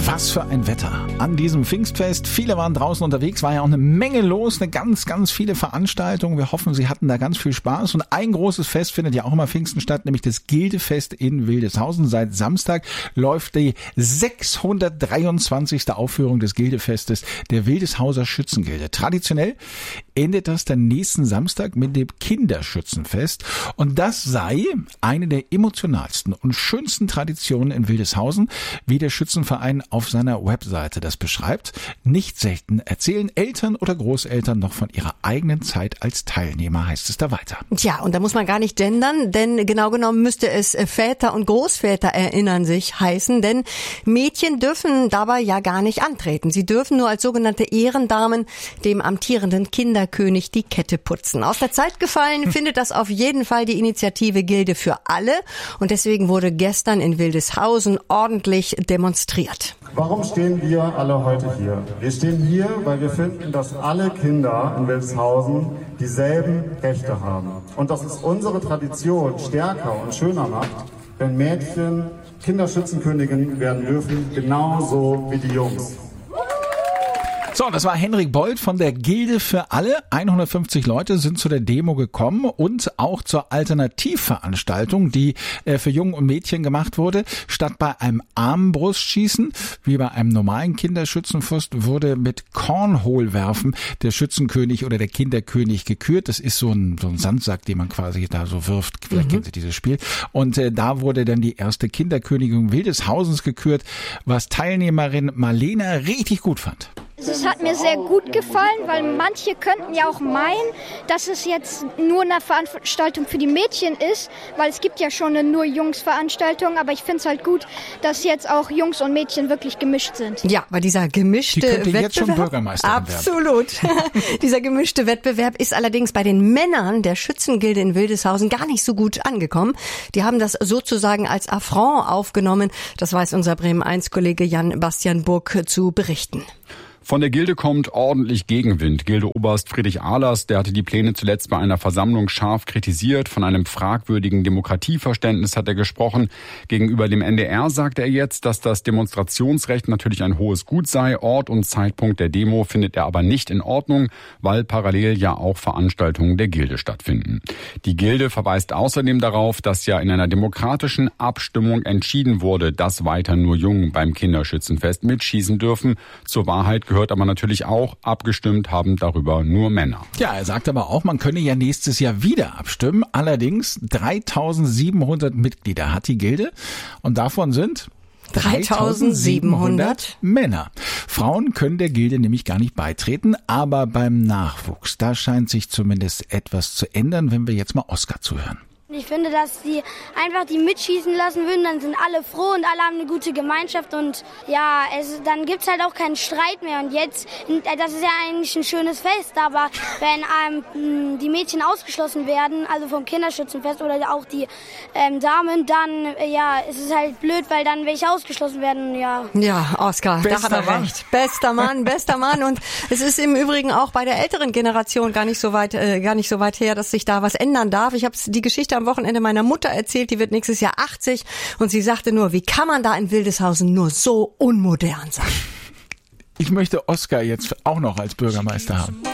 Was für ein Wetter an diesem Pfingstfest. Viele waren draußen unterwegs, war ja auch eine Menge los, eine ganz viele Veranstaltungen. Wir hoffen, Sie hatten da ganz viel Spaß. Und ein großes Fest findet ja auch immer Pfingsten statt, nämlich das Gildefest in Wildeshausen. Seit Samstag läuft die 623. Aufführung des Gildefestes der Wildeshauser Schützengilde. Traditionell endet das dann nächsten Samstag mit dem Kinderschützenfest. Und das sei eine der emotionalsten und schönsten Traditionen in Wildeshausen, wie der Schützenverein auf seiner Webseite das beschreibt. Nicht selten erzählen Eltern oder Großeltern noch von ihrer eigenen Zeit als Teilnehmer, heißt es da weiter. Tja, und da muss man gar nicht gendern, denn genau genommen müsste es Väter und Großväter erinnern sich heißen, denn Mädchen dürfen dabei ja gar nicht antreten. Sie dürfen nur als sogenannte Ehrendamen dem amtierenden Kinderkönig die Kette putzen. Aus der Zeit gefallen findet das auf jeden Fall die Initiative Gilde für alle und deswegen wurde gestern in Wildeshausen ordentlich demonstriert. Warum stehen wir alle heute hier? Wir stehen hier, weil wir finden, dass alle Kinder in Wildeshausen dieselben Rechte haben. Und dass es unsere Tradition stärker und schöner macht, wenn Mädchen Kinderschützenkönigin werden dürfen, genauso wie die Jungs. So, das war Henrik Bold von der Gilde für alle. 150 Leute sind zu der Demo gekommen und auch zur Alternativveranstaltung, die für Jungen und Mädchen gemacht wurde. Statt bei einem Armbrustschießen, wie bei einem normalen Kinderschützenfest, wurde mit Cornhole-Werfen der Schützenkönig oder der Kinderkönig gekürt. Das ist so ein Sandsack, den man quasi da so wirft. Vielleicht kennen Sie dieses Spiel. Und da wurde dann die erste Kinderkönigin Wildeshausens gekürt, was Teilnehmerin Marlena richtig gut fand. Es hat mir sehr gut gefallen, weil manche könnten ja auch meinen, dass es jetzt nur eine Veranstaltung für die Mädchen ist, weil es gibt ja schon eine nur Jungs-Veranstaltung, aber ich finde es halt gut, dass jetzt auch Jungs und Mädchen wirklich gemischt sind. Ja, weil dieser gemischte Wettbewerb, jetzt schon Bürgermeisterin werden. Absolut. Dieser gemischte Wettbewerb ist allerdings bei den Männern der Schützengilde in Wildeshausen gar nicht so gut angekommen. Die haben das sozusagen als Affront aufgenommen. Das weiß unser Bremen 1-Kollege Jan Bastian Burg zu berichten. Von der Gilde kommt ordentlich Gegenwind. Gildeoberst Friedrich Ahlers, der hatte die Pläne zuletzt bei einer Versammlung scharf kritisiert. Von einem fragwürdigen Demokratieverständnis hat er gesprochen. Gegenüber dem NDR sagte er jetzt, dass das Demonstrationsrecht natürlich ein hohes Gut sei. Ort und Zeitpunkt der Demo findet er aber nicht in Ordnung, weil parallel ja auch Veranstaltungen der Gilde stattfinden. Die Gilde verweist außerdem darauf, dass ja in einer demokratischen Abstimmung entschieden wurde, dass weiter nur Jungen beim Kinderschützenfest mitschießen dürfen. Zur Wahrheit gehört aber natürlich auch, abgestimmt haben darüber nur Männer. Ja, er sagt aber auch, man könne ja nächstes Jahr wieder abstimmen. Allerdings 3700 Mitglieder hat die Gilde und davon sind 3700 Männer. Frauen können der Gilde nämlich gar nicht beitreten, aber beim Nachwuchs, da scheint sich zumindest etwas zu ändern, wenn wir jetzt mal Oskar zuhören. Ich finde, dass die einfach die mitschießen lassen würden, dann sind alle froh und alle haben eine gute Gemeinschaft und ja, dann gibt's halt auch keinen Streit mehr. Und jetzt, das ist ja eigentlich ein schönes Fest, aber wenn die Mädchen ausgeschlossen werden, also vom Kinderschützenfest oder auch die Damen, dann ja, ist es halt blöd, weil dann welche ausgeschlossen werden. Ja, Oskar, da hat er recht. Bester Mann. Und es ist im Übrigen auch bei der älteren Generation gar nicht so weit her, dass sich da was ändern darf. Ich habe die Geschichte am Wochenende meiner Mutter erzählt, die wird nächstes Jahr 80 und sie sagte nur, wie kann man da in Wildeshausen nur so unmodern sein? Ich möchte Oskar jetzt auch noch als Bürgermeister haben.